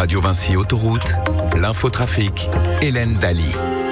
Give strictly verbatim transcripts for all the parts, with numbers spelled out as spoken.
Radio Vinci Autoroute, l'infotrafic, Hélène Daly.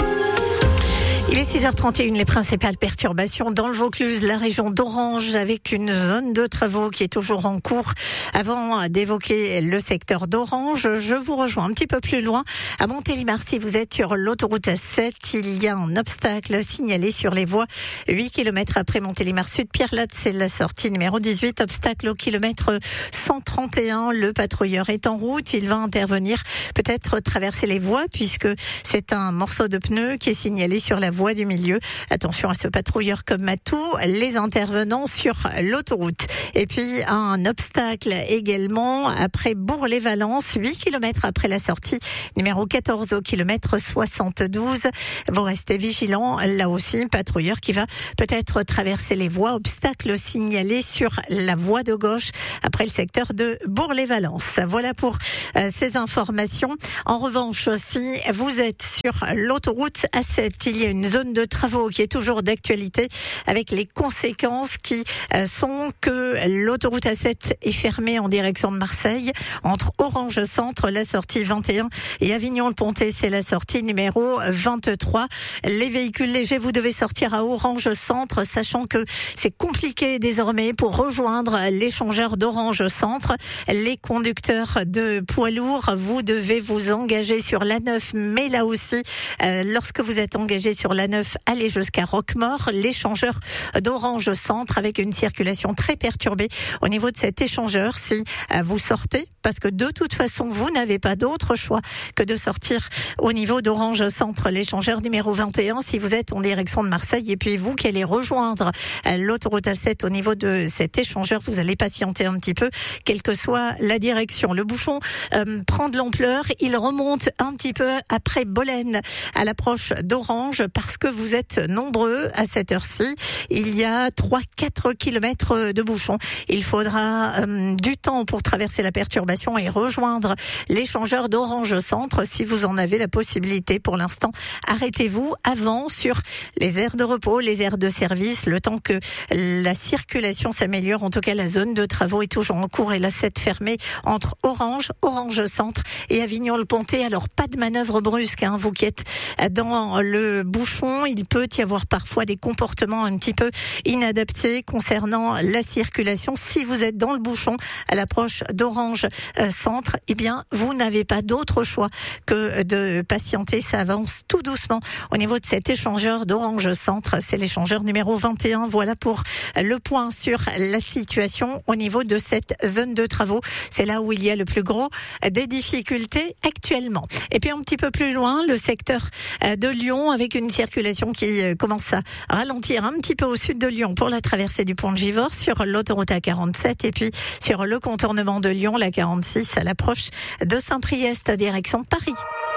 Il est six heures trente et une, les principales perturbations dans le Vaucluse, la région d'Orange, avec une zone de travaux qui est toujours en cours. Avant d'évoquer le secteur d'Orange, je vous rejoins un petit peu plus loin. À Montélimar, si vous êtes sur l'autoroute A sept, il y a un obstacle signalé sur les voies. huit kilomètres après Montélimar Sud, Pierre-Latte, c'est la sortie numéro dix-huit. Obstacle au kilomètre cent trente et un. Le patrouilleur est en route. Il va intervenir, peut-être traverser les voies, puisque c'est un morceau de pneu qui est signalé sur la voie du milieu. Attention à ce patrouilleur comme à tous les intervenants sur l'autoroute. Et puis un obstacle également après Bourg-les-Valences, huit kilomètres après la sortie numéro quatorze au kilomètre soixante-douze. Vous restez vigilants, là aussi, patrouilleur qui va peut-être traverser les voies. Obstacle signalé sur la voie de gauche après le secteur de Bourg-les-Valences. Voilà pour euh, ces informations. En revanche, si vous êtes sur l'autoroute A sept, il y a une zone de travaux qui est toujours d'actualité, avec les conséquences qui euh, sont que l'autoroute A sept est fermée en direction de Marseille entre Orange Centre, la sortie vingt et un, et Avignon-le-Pontet, c'est la sortie numéro vingt-trois. Les véhicules légers, vous devez sortir à Orange Centre, sachant que c'est compliqué désormais pour rejoindre l'échangeur d'Orange Centre. Les conducteurs de poids lourds, vous devez vous engager sur l'A neuf, mais là aussi, euh, lorsque vous êtes engagé sur l'A neuf, allez jusqu'à Roquemort, l'échangeur d'Orange Centre, avec une circulation très perturbée au niveau de cet échangeur. Si vous sortez, parce que de toute façon vous n'avez pas d'autre choix que de sortir au niveau d'Orange Centre, l'échangeur numéro vingt et un, si vous êtes en direction de Marseille, et puis vous qui allez rejoindre l'autoroute A sept au niveau de cet échangeur, vous allez patienter un petit peu, quelle que soit la direction. Le bouchon euh, prend de l'ampleur, il remonte un petit peu après Bolène à l'approche d'Orange, parce que vous êtes nombreux à cette heure-ci. Il y a trois à quatre kilomètres de bouchons. Il faudra euh, du temps pour traverser la perturbation et rejoindre l'échangeur d'Orange Centre. Si vous en avez la possibilité pour l'instant, arrêtez-vous avant sur les aires de repos, les aires de service, le temps que la circulation s'améliore. En tout cas, la zone de travaux est toujours en cours et la sept fermée entre Orange, Orange Centre et Avignon-le-Pontet. Alors, pas de manœuvre brusque, hein, vous qui êtes dans le bouchon. Il peut y avoir parfois des comportements un petit peu inadaptés concernant la circulation. Si vous êtes dans le bouchon à l'approche d'Orange euh, Centre, eh bien, vous n'avez pas d'autre choix que de patienter. Ça avance tout doucement au niveau de cet échangeur d'Orange Centre. C'est l'échangeur numéro vingt et un. Voilà pour le point sur la situation au niveau de cette zone de travaux. C'est là où il y a le plus gros des difficultés actuellement. Et puis un petit peu plus loin, le secteur de Lyon, avec une circulation qui commence à ralentir un petit peu au sud de Lyon pour la traversée du pont de Givors sur l'autoroute A quarante-sept, et puis sur le contournement de Lyon, la quarante-six, à l'approche de Saint-Priest, direction Paris.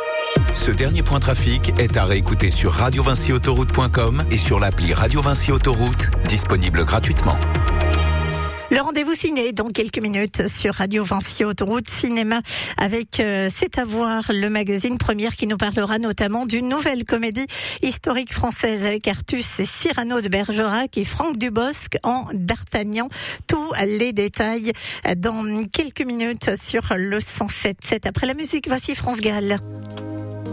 Ce dernier point trafic est à réécouter sur radio vinci autoroute point com et sur l'appli Radio Vinci Autoroute, disponible gratuitement. Le rendez-vous ciné dans quelques minutes sur Radio Vinci Autoroute Cinéma avec euh, C'est à voir, le magazine Première, qui nous parlera notamment d'une nouvelle comédie historique française avec Artus et Cyrano de Bergerac et Franck Dubosc en D'Artagnan. Tous les détails dans quelques minutes sur le cent sept virgule sept. Après la musique, voici France Gall.